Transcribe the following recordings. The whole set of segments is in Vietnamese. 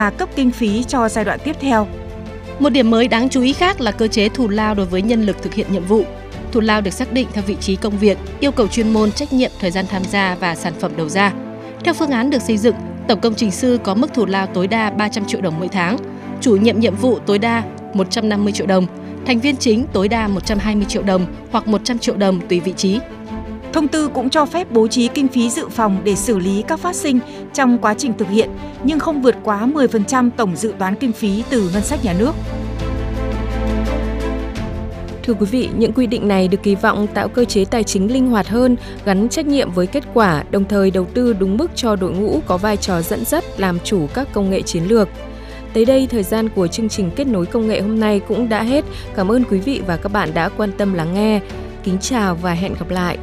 cấp kinh phí cho giai đoạn tiếp theo. Một điểm mới đáng chú ý khác là cơ chế thù lao đối với nhân lực thực hiện nhiệm vụ. Thù lao được xác định theo vị trí công việc, yêu cầu chuyên môn, trách nhiệm, thời gian tham gia và sản phẩm đầu ra. Theo phương án được xây dựng, tổng công trình sư có mức thù lao tối đa 300 triệu đồng mỗi tháng, chủ nhiệm nhiệm vụ tối đa 150 triệu đồng, thành viên chính tối đa 120 triệu đồng hoặc 100 triệu đồng tùy vị trí. Thông tư cũng cho phép bố trí kinh phí dự phòng để xử lý các phát sinh trong quá trình thực hiện, nhưng không vượt quá 10% tổng dự toán kinh phí từ ngân sách nhà nước. Thưa quý vị, những quy định này được kỳ vọng tạo cơ chế tài chính linh hoạt hơn, gắn trách nhiệm với kết quả, đồng thời đầu tư đúng mức cho đội ngũ có vai trò dẫn dắt làm chủ các công nghệ chiến lược. Tới đây, thời gian của chương trình Kết nối công nghệ hôm nay cũng đã hết. Cảm ơn quý vị và các bạn đã quan tâm lắng nghe. Kính chào và hẹn gặp lại.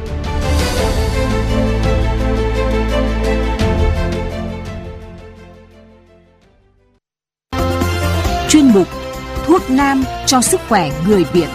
Chuyên mục Thuốc nam cho sức khỏe người Việt.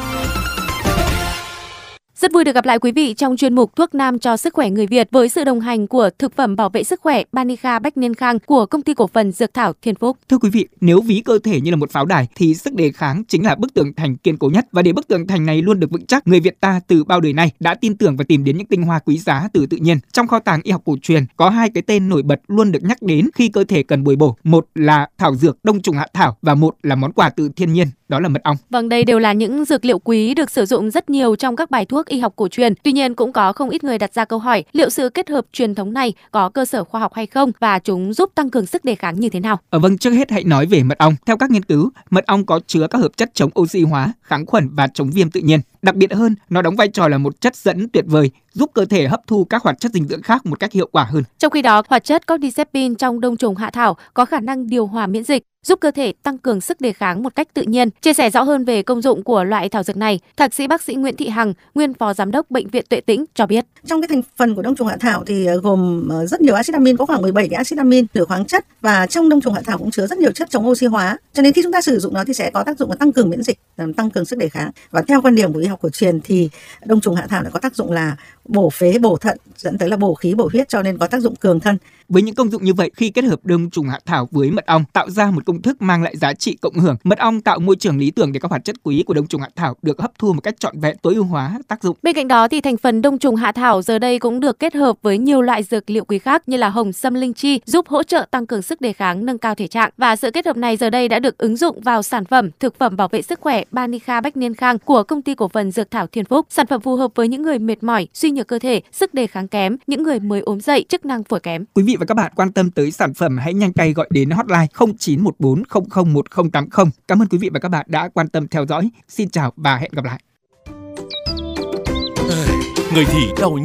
Rất vui được gặp lại quý vị trong chuyên mục Thuốc nam cho sức khỏe người Việt với sự đồng hành của thực phẩm bảo vệ sức khỏe Banica Bách Niên Khang của Công ty Cổ phần Dược thảo Thiên Phúc. Thưa quý vị, nếu ví cơ thể như là một pháo đài thì sức đề kháng chính là bức tường thành kiên cố nhất, và để bức tường thành này luôn được vững chắc, người Việt ta từ bao đời nay đã tin tưởng và tìm đến những tinh hoa quý giá từ tự nhiên. Trong kho tàng y học cổ truyền có hai cái tên nổi bật luôn được nhắc đến khi cơ thể cần bồi bổ, một là thảo dược đông trùng hạ thảo và một là món quà từ thiên nhiên, đó là mật ong. Vâng, đây đều là những dược liệu quý được sử dụng rất nhiều trong các bài thuốc y học cổ truyền. Tuy nhiên cũng có không ít người đặt ra câu hỏi liệu sự kết hợp truyền thống này có cơ sở khoa học hay không và chúng giúp tăng cường sức đề kháng như thế nào? Vâng, trước hết hãy nói về mật ong. Theo các nghiên cứu, mật ong có chứa các hợp chất chống oxy hóa, kháng khuẩn và chống viêm tự nhiên. Đặc biệt hơn, nó đóng vai trò là một chất dẫn tuyệt vời, giúp cơ thể hấp thu các hoạt chất dinh dưỡng khác một cách hiệu quả hơn. Trong khi đó, hoạt chất cordycepin trong đông trùng hạ thảo có khả năng điều hòa miễn dịch, giúp cơ thể tăng cường sức đề kháng một cách tự nhiên. Chia sẻ rõ hơn về công dụng của loại thảo dược này, Thạc sĩ bác sĩ Nguyễn Thị Hằng, nguyên phó giám đốc Bệnh viện Tuệ Tĩnh cho biết. Trong cái thành phần của đông trùng hạ thảo thì gồm rất nhiều axit amin, có khoảng 17 cái axit amin, nửa khoáng chất, và trong đông trùng hạ thảo cũng chứa rất nhiều chất chống oxy hóa. Cho nên khi chúng ta sử dụng nó thì sẽ có tác dụng là tăng cường miễn dịch, tăng cường sức đề kháng. Và theo quan điểm của y học cổ truyền thì đông trùng hạ thảo lại có tác dụng là bổ phế, bổ thận, dẫn tới là bổ khí, bổ huyết, cho nên có tác dụng cường thân. Với những công dụng như vậy, khi kết hợp đông trùng hạ thảo với mật ong tạo ra một công thức mang lại giá trị cộng hưởng. Mật ong tạo môi trường lý tưởng để các hoạt chất quý của đông trùng hạ thảo được hấp thu một cách trọn vẹn, tối ưu hóa tác dụng. Bên cạnh đó thì thành phần đông trùng hạ thảo giờ đây cũng được kết hợp với nhiều loại dược liệu quý khác như là hồng sâm linh chi, giúp hỗ trợ tăng cường sức đề kháng, nâng cao thể trạng. Và sự kết hợp này giờ đây đã được ứng dụng vào sản phẩm thực phẩm bảo vệ sức khỏe Banica Bách Niên Khang của Công ty Cổ phần Dược thảo Thiên Phúc. Sản phẩm phù hợp với những người mệt mỏi, suy nhược cơ thể, sức đề kháng kém, những người mới ốm dậy, chức năng phổi kém. Quý vị và các bạn quan tâm tới sản phẩm hãy nhanh tay gọi đến hotline 0914 001080. Cảm ơn quý vị và các bạn đã quan tâm theo dõi. Xin chào và hẹn gặp lại. Người thì đau